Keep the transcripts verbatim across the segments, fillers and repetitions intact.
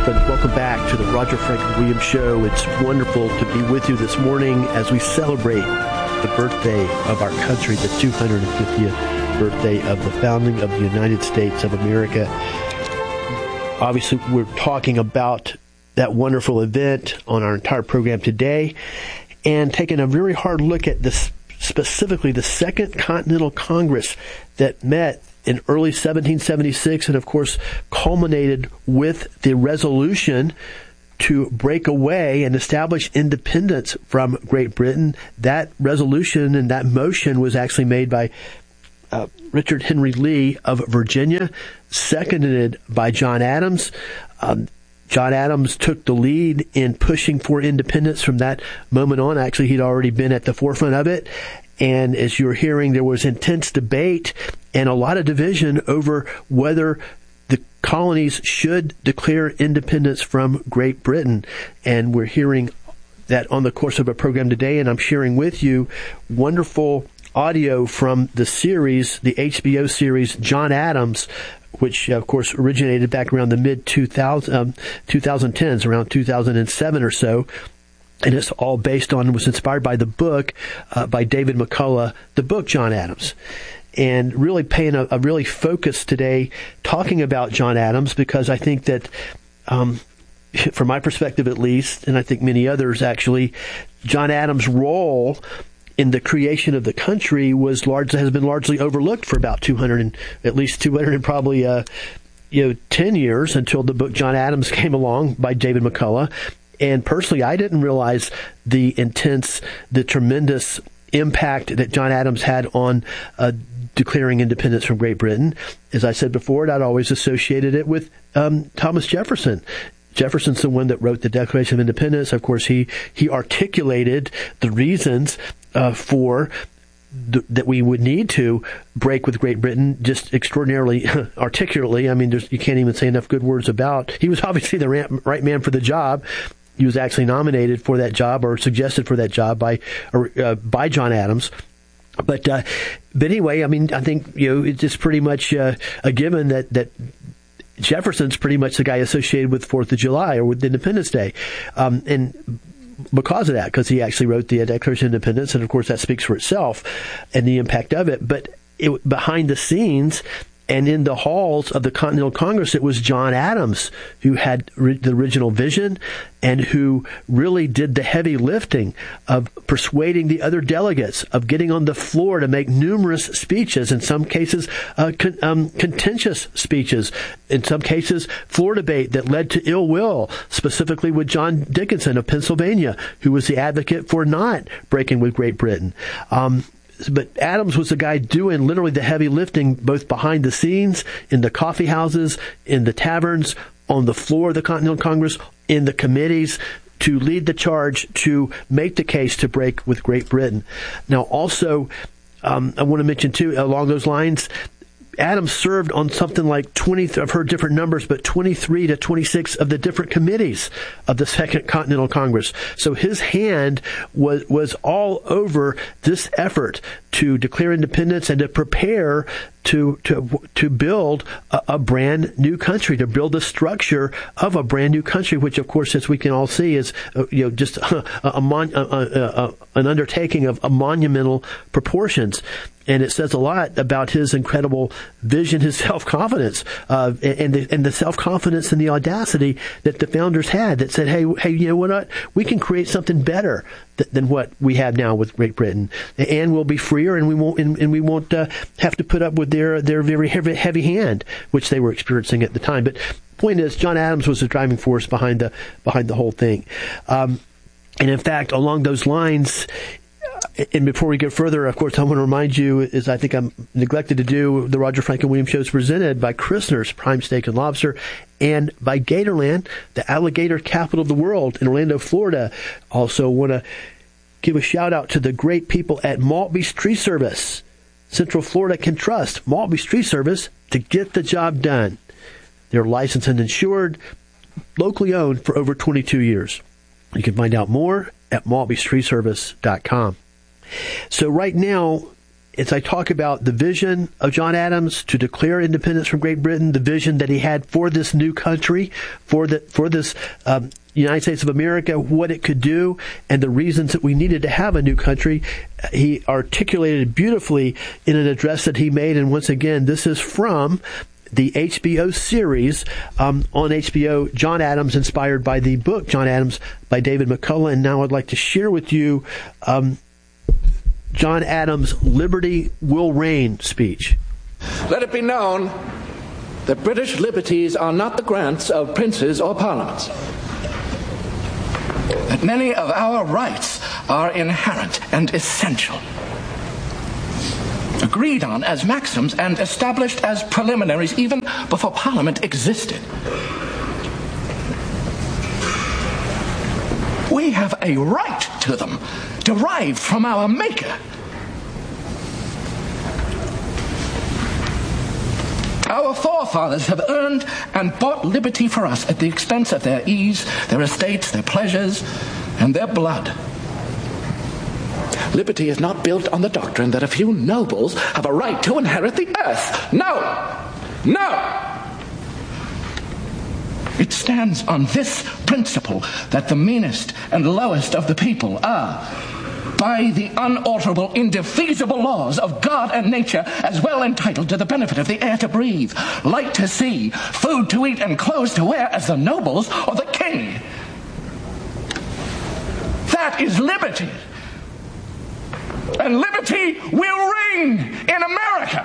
But welcome back to the Roger Franklin Williams Show. It's wonderful to be with you this morning as we celebrate the birthday of our country, the two hundred fiftieth birthday of the founding of the United States of America. Obviously, we're talking about that wonderful event on our entire program today and taking a very hard look at this, specifically the Second Continental Congress that met in early seventeen seventy-six, and of course culminated with the resolution to break away and establish independence from Great Britain. That resolution and that motion was actually made by uh, Richard Henry Lee of Virginia, seconded by John Adams. Um, John Adams took the lead in pushing for independence from that moment on. Actually, he'd already been at the forefront of it. And as you're hearing, there was intense debate and a lot of division over whether the colonies should declare independence from Great Britain. And we're hearing that on the course of a program today, and I'm sharing with you wonderful audio from the series, the H B O series, John Adams, which, of course, originated back around the mid two thousand, um, twenty tens, around two thousand seven or so. And it's all based on, was inspired by the book uh, by David McCullough, the book John Adams. And really paying a, a really focus today talking about John Adams, because I think that, um, from my perspective at least, and I think many others actually, John Adams' role in the creation of the country was large, has been largely overlooked for about two hundred, at least two hundred and probably, uh, you know, ten years until the book John Adams came along by David McCullough. And personally, I didn't realize the intense, the tremendous impact that John Adams had on uh, declaring independence from Great Britain. As I said before, I'd always associated it with um, Thomas Jefferson. Jefferson's the one that wrote the Declaration of Independence. Of course, he, he articulated the reasons uh, for th- that we would need to break with Great Britain just extraordinarily articulately. I mean, there's, you can't even say enough good words about. He was obviously the right man for the job. He was actually nominated for that job or suggested for that job by or, uh, by John Adams. But uh, but anyway, I mean, I think, you know, it's just pretty much uh, a given that, that Jefferson's pretty much the guy associated with Fourth of July or with Independence Day. Um, and because of that, because he actually wrote the Declaration of Independence, and of course that speaks for itself and the impact of it. But it, behind the scenes, and in the halls of the Continental Congress, it was John Adams who had re- the original vision and who really did the heavy lifting of persuading the other delegates, of getting on the floor to make numerous speeches, in some cases uh, con- um, contentious speeches, in some cases floor debate that led to ill will, specifically with John Dickinson of Pennsylvania, who was the advocate for not breaking with Great Britain. Um, But Adams was the guy doing literally the heavy lifting, both behind the scenes, in the coffee houses, in the taverns, on the floor of the Continental Congress, in the committees, to lead the charge to make the case to break with Great Britain. Now, also, um, I want to mention, too, along those lines, Adams served on something like twenty, I've heard different numbers, but twenty-three to twenty-six of the different committees of the Second Continental Congress. So his hand was, was all over this effort to declare independence and to prepare to, to, to build a, a brand new country, to build the structure of a brand new country, which of course, as we can all see, is, uh, you know, just a, a, mon, a, a, a, an undertaking of a monumental proportions. And it says a lot about his incredible vision, his self-confidence, uh, and the, and the self-confidence and the audacity that the founders had, that said, hey, hey, you know what? We can create something better th- than what we have now with Great Britain, and we'll be freer, and we won't, and, and we won't uh, have to put up with their their very heavy, heavy hand, which they were experiencing at the time. But point is, John Adams was the driving force behind the behind the whole thing. Um, and in fact, along those lines. And before we get further, of course, I want to remind you, as I think I'm neglected to do, the Roger Franklin Williams Show is presented by Christner's Prime Steak and Lobster and by Gatorland, the alligator capital of the world in Orlando, Florida. Also want to give a shout out to the great people at Maltby's Tree Service. Central Florida can trust Maltby's Tree Service to get the job done. They're licensed and insured, locally owned for over twenty-two years. You can find out more at maltbys tree service dot com. So right now, as I talk about the vision of John Adams to declare independence from Great Britain, the vision that he had for this new country, for the for this um, United States of America, what it could do, and the reasons that we needed to have a new country, he articulated beautifully in an address that he made. And once again, this is from the H B O series um, on H B O, John Adams, inspired by the book John Adams by David McCullough. And now I'd like to share with you um, John Adams' Liberty Will Reign speech. Let it be known that British liberties are not the grants of princes or parliaments. That many of our rights are inherent and essential, agreed on as maxims and established as preliminaries even before Parliament existed. We have a right to them, derived from our Maker. Our forefathers have earned and bought liberty for us at the expense of their ease, their estates, their pleasures, and their blood. Liberty is not built on the doctrine that a few nobles have a right to inherit the earth. No! No! It stands on this principle that the meanest and lowest of the people are, by the unalterable, indefeasible laws of God and nature, as well entitled to the benefit of the air to breathe, light to see, food to eat, and clothes to wear as the nobles or the king. That is liberty. And liberty will reign in America.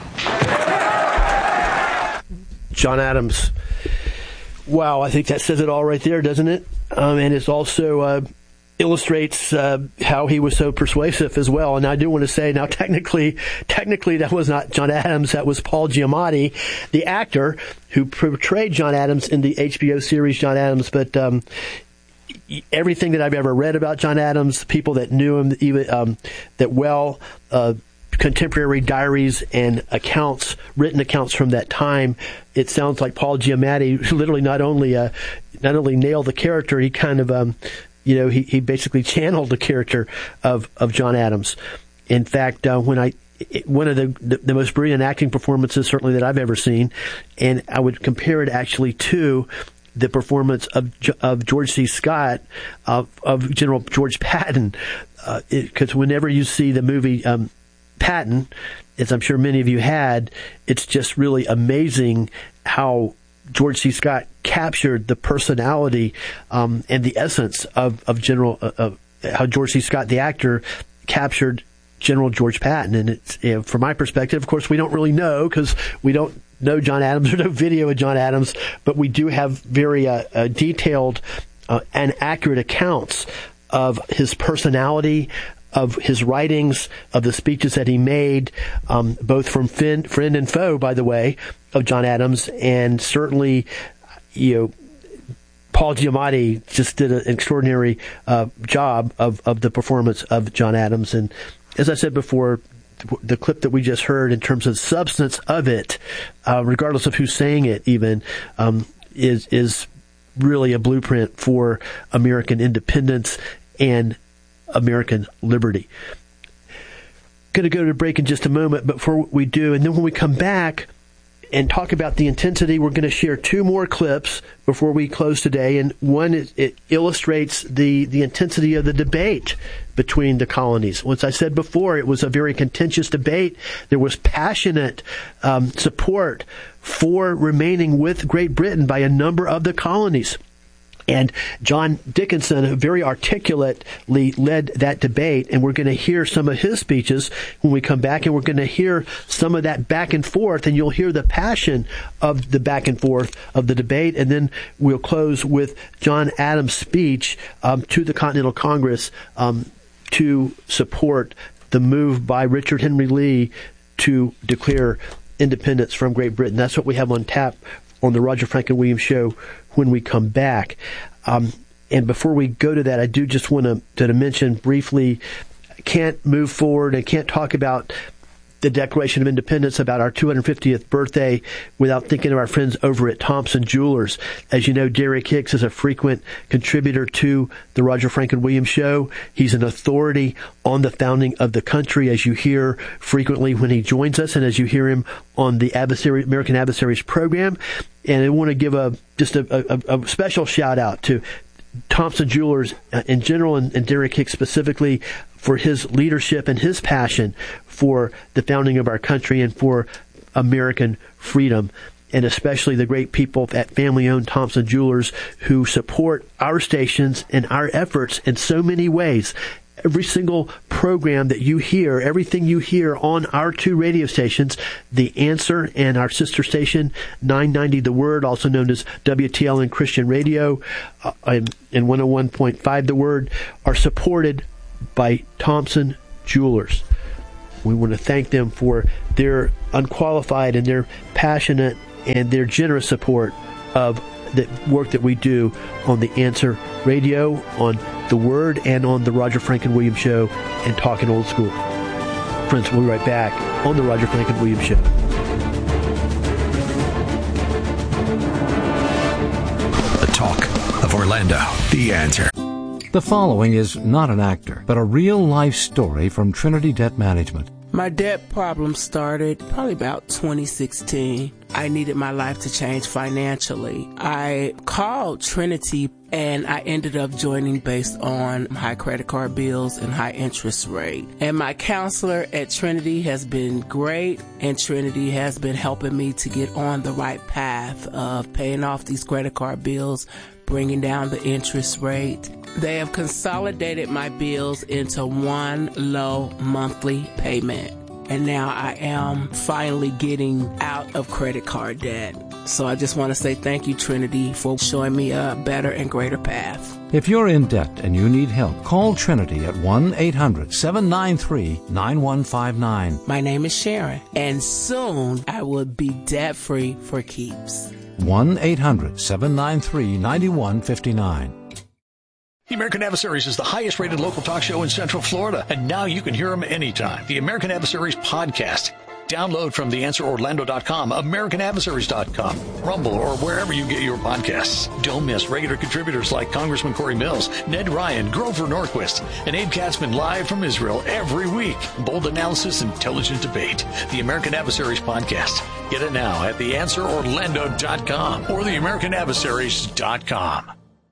John Adams. Wow, I think that says it all right there, doesn't it? Um, and it also uh, illustrates uh, how he was so persuasive as well. And I do want to say now, technically, technically that was not John Adams. That was Paul Giamatti, the actor who portrayed John Adams in the H B O series John Adams. But um, everything that I've ever read about John Adams, people that knew him even um, that well, uh, contemporary diaries and accounts, written accounts from that time, it sounds like Paul Giamatti literally not only uh, not only nailed the character, he kind of um, you know he, he basically channeled the character of, of John Adams. In fact, uh, when I it, one of the, the the most brilliant acting performances certainly that I've ever seen, and I would compare it actually to the performance of of George C. Scott of of General George Patton, because uh, whenever you see the movie um, Patton, as I'm sure many of you had, it's just really amazing how George C. Scott captured the personality um, and the essence of of General uh, of how George C. Scott, the actor, captured General George Patton. And it's, you know, from my perspective, of course, we don't really know because we don't know John Adams or no video of John Adams, but we do have very uh, uh, detailed uh, and accurate accounts of his personality, of his writings, of the speeches that he made, um, both from fin- friend and foe, by the way, of John Adams. And certainly, you know, Paul Giamatti just did an extraordinary uh, job of, of the performance of John Adams. And as I said before, the clip that we just heard in terms of substance of it, uh, regardless of who's saying it even, um, is is really a blueprint for American independence and American liberty. Going to go to break in just a moment, but before we do, and then when we come back and talk about the intensity, we're going to share two more clips before we close today. And one, is, it illustrates the, the intensity of the debate between the colonies. As I said before, it was a very contentious debate. There was passionate um, support for remaining with Great Britain by a number of the colonies. And John Dickinson very articulately led that debate, and we're going to hear some of his speeches when we come back, and we're going to hear some of that back and forth, and you'll hear the passion of the back and forth of the debate, and then we'll close with John Adams' speech um, to the Continental Congress um, to support the move by Richard Henry Lee to declare independence from Great Britain. That's what we have on tap on the Roger Franklin Williams Show when we come back. Um, and before we go to that, I do just want to, to mention briefly, I can't move forward. I can't talk about the Declaration of Independence about our two hundred fiftieth birthday without thinking of our friends over at Thompson Jewelers. As you know, Derek Hicks is a frequent contributor to the Roger Franklin Williams Show. He's an authority on the founding of the country, as you hear frequently when he joins us, and as you hear him on the Adversary, American Adversaries program. And I want to give a just a, a, a special shout out to Thompson Jewelers in general, and, and Derek Hicks specifically, for his leadership and his passion for the founding of our country and for American freedom, and especially the great people at family-owned Thompson Jewelers who support our stations and our efforts in so many ways. Every single program that you hear, everything you hear on our two radio stations, The Answer and our sister station, nine ninety The Word, also known as W T L N Christian Radio, uh, and, and one oh one point five The Word, are supported by Thompson Jewelers. We want to thank them for their unqualified and their passionate and their generous support of the work that we do on The Answer Radio, on The Word, and on the Roger Franklin Williams Show and Talking Old School. Friends, we'll be right back on the Roger Franklin Williams Show. The talk of Orlando. The Answer. The following is not an actor, but a real-life story from Trinity Debt Management. My debt problem started probably about twenty sixteen. I needed my life to change financially. I called Trinity and I ended up joining based on high credit card bills and high interest rate. And my counselor at Trinity has been great, and Trinity has been helping me to get on the right path of paying off these credit card bills, bringing down the interest rate. They have consolidated my bills into one low monthly payment. And now I am finally getting out of credit card debt. So I just want to say thank you, Trinity, for showing me a better and greater path. If you're in debt and you need help, call Trinity at one eight hundred seven nine three nine one five nine. My name is Sharon, and soon I will be debt-free for keeps. one eight hundred seven nine three nine one five nine. The American Adversaries is the highest-rated local talk show in Central Florida, and now you can hear them anytime. The American Adversaries podcast. Download from the answer orlando dot com, American Adversaries dot com, Rumble, or wherever you get your podcasts. Don't miss regular contributors like Congressman Corey Mills, Ned Ryan, Grover Norquist, and Abe Katzman live from Israel every week. Bold analysis, intelligent debate. The American Adversaries podcast. Get it now at the answer orlando dot com or the american adversaries dot com.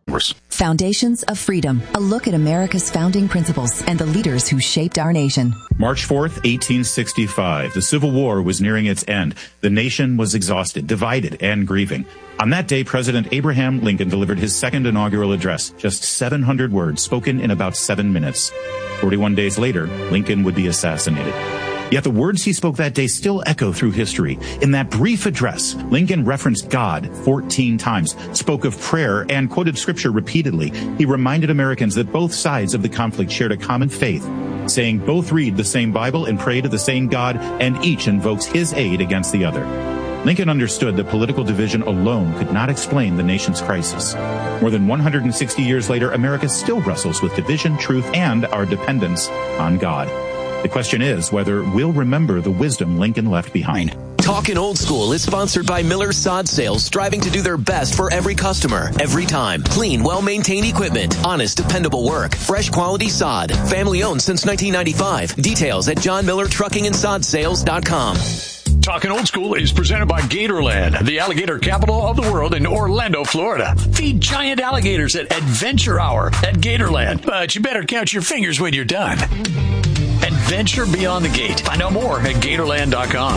Foundations of Freedom, a look at America's founding principles and the leaders who shaped our nation. March fourth, eighteen sixty-five. The Civil War was nearing its end. The nation was exhausted, divided, and grieving. On that day, President Abraham Lincoln delivered his second inaugural address, just seven hundred words spoken in about seven minutes. forty-one days later, Lincoln would be assassinated. Yet the words he spoke that day still echo through history. In that brief address, Lincoln referenced God fourteen times, spoke of prayer, and quoted scripture repeatedly. He reminded Americans that both sides of the conflict shared a common faith, saying both read the same Bible and pray to the same God, and each invokes his aid against the other. Lincoln understood that political division alone could not explain the nation's crisis. More than one hundred sixty years later, America still wrestles with division, truth, and our dependence on God. The question is whether we'll remember the wisdom Lincoln left behind. Talkin' Old School is sponsored by Miller Sod Sales, striving to do their best for every customer, every time. Clean, well-maintained equipment, honest, dependable work, fresh quality sod. Family owned since nineteen ninety-five. Details at john miller trucking and sod sales dot com. Talking Old School is presented by Gatorland, the alligator capital of the world in Orlando, Florida. Feed giant alligators at Adventure Hour at Gatorland, but you better count your fingers when you're done. Adventure beyond the gate. Find out more at gatorland dot com.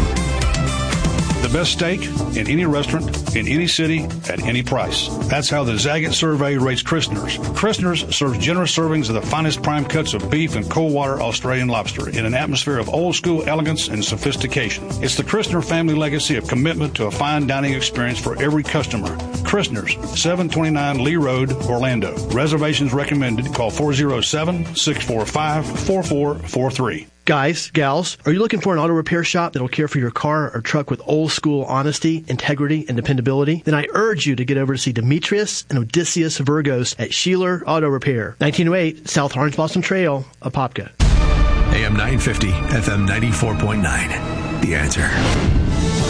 The best steak in any restaurant, in any city, at any price. That's how the Zagat survey rates Christner's. Christner's serves generous servings of the finest prime cuts of beef and cold water Australian lobster in an atmosphere of old school elegance and sophistication. It's the Christner family legacy of commitment to a fine dining experience for every customer. Christner's, seven twenty-nine Lee Road, Orlando. Reservations recommended. Call four oh seven, six four five, four four four three. Guys, gals, are you looking for an auto repair shop that'll care for your car or truck with old school honesty, integrity, and dependability? Then I urge you to get over to see Demetrius and Odysseus Virgos at Sheeler Auto Repair, nineteen oh eight South Orange Blossom Trail, Apopka. A M nine fifty, F M ninety-four point nine. The Answer.